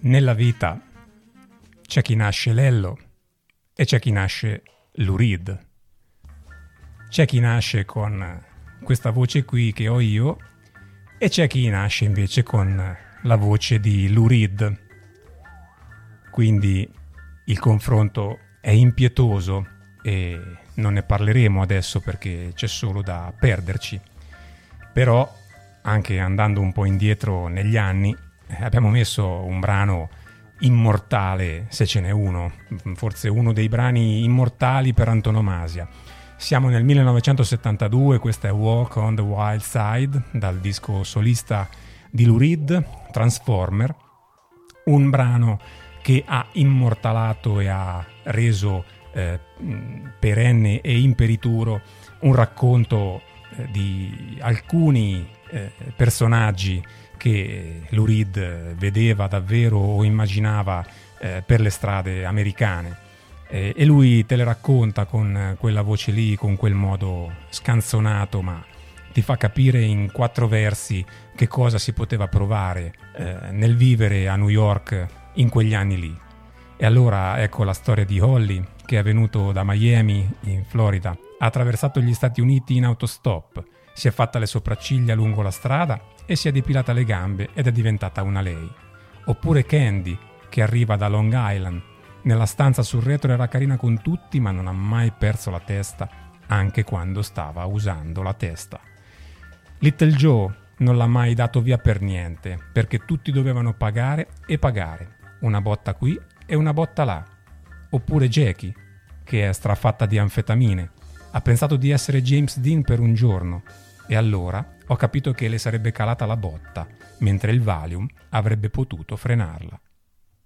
Nella vita c'è chi nasce Lello e c'è chi nasce Lou Reed. C'è chi nasce con questa voce qui che ho io e c'è chi nasce invece con la voce di Lou Reed. Quindi il confronto è impietoso e non ne parleremo adesso perché c'è solo da perderci. Però, anche andando un po' indietro negli anni, abbiamo messo un brano immortale, se ce n'è uno, forse uno dei brani immortali per antonomasia. Siamo nel 1972, questa è Walk on the Wild Side, dal disco solista di Lou Reed, Transformer, un brano che ha immortalato e ha reso perenne e imperituro un racconto di alcuni personaggi che Lou Reed vedeva davvero o immaginava per le strade americane. E lui te le racconta con quella voce lì, con quel modo scanzonato, ma ti fa capire in 4 versi che cosa si poteva provare nel vivere a New York in quegli anni lì. E allora ecco la storia di Holly, che è venuto da Miami, in Florida, ha attraversato gli Stati Uniti in autostop, si è fatta le sopracciglia lungo la strada e si è depilata le gambe ed è diventata una lei. Oppure Candy, che arriva da Long Island, nella stanza sul retro era carina con tutti ma non ha mai perso la testa, anche quando stava usando la testa. Little Joe non l'ha mai dato via per niente, perché tutti dovevano pagare e pagare, una botta qui e una botta là. Oppure Jackie, che è strafatta di anfetamine, ha pensato di essere James Dean per un giorno e allora ho capito che le sarebbe calata la botta, mentre il Valium avrebbe potuto frenarla.